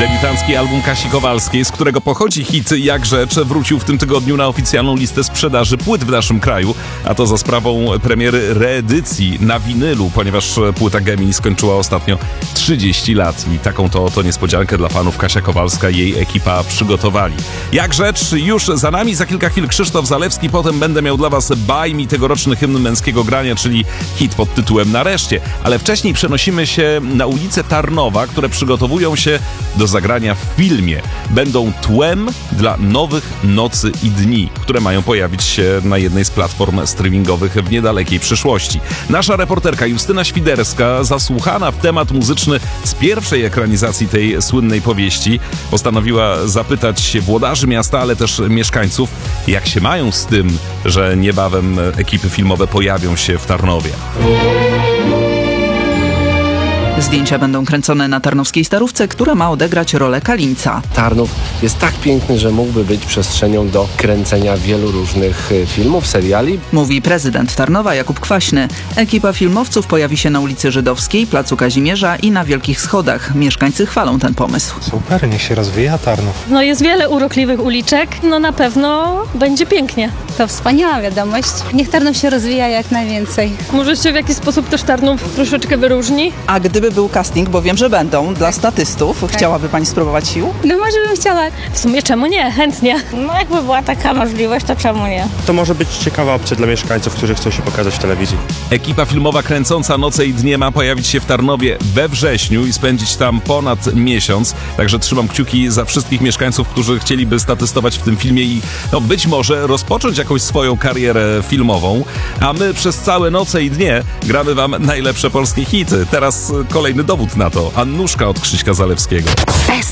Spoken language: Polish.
Debiutancki album Kasi Kowalskiej, z którego pochodzi hit Jak Rzecz, wrócił w tym tygodniu na oficjalną listę sprzedaży płyt w naszym kraju, a to za sprawą premiery reedycji na winylu, ponieważ płyta Gemini skończyła ostatnio 30 lat i taką to oto niespodziankę dla fanów Kasia Kowalska i jej ekipa przygotowali. Jak Rzecz już za nami, za kilka chwil Krzysztof Zalewski, potem będę miał dla was Baj mi, tegoroczny hymn męskiego grania, czyli hit pod tytułem Nareszcie, ale wcześniej przenosimy się na ulicę Tarnowa, które przygotowują się do zagrania w filmie. Będą tłem dla nowych Nocy i Dni, które mają pojawić się na jednej z platform streamingowych w niedalekiej przyszłości. Nasza reporterka Justyna Świderska, zasłuchana w temat muzyczny z pierwszej ekranizacji tej słynnej powieści, postanowiła zapytać włodarzy miasta, ale też mieszkańców, jak się mają z tym, że niebawem ekipy filmowe pojawią się w Tarnowie. Zdjęcia będą kręcone na tarnowskiej Starówce, która ma odegrać rolę Kalińca. Tarnów jest tak piękny, że mógłby być przestrzenią do kręcenia wielu różnych filmów, seriali. Mówi prezydent Tarnowa Jakub Kwaśny. Ekipa filmowców pojawi się na ulicy Żydowskiej, Placu Kazimierza i na Wielkich Schodach. Mieszkańcy chwalą ten pomysł. Super, niech się rozwija Tarnów. No jest wiele urokliwych uliczek, no na pewno będzie pięknie. To wspaniała wiadomość. Niech Tarnów się rozwija jak najwięcej. Może się w jakiś sposób też Tarnów troszeczkę wyróżni? A gdyby był casting, bo wiem, że będą, dla statystów, chciałaby pani spróbować sił? No może bym chciała. W sumie czemu nie? Chętnie. No jakby była taka możliwość, to czemu nie? To może być ciekawa opcja dla mieszkańców, którzy chcą się pokazać w telewizji. Ekipa filmowa kręcąca Noce i Dnie ma pojawić się w Tarnowie we wrześniu i spędzić tam ponad miesiąc. Także trzymam kciuki za wszystkich mieszkańców, którzy chcieliby statystować w tym filmie i być może rozpocząć jakąś swoją karierę filmową. A my przez całe Noce i Dnie gramy wam najlepsze polskie hity. Teraz kolejny dowód na to. Annuszka od Krzyśka Zalewskiego.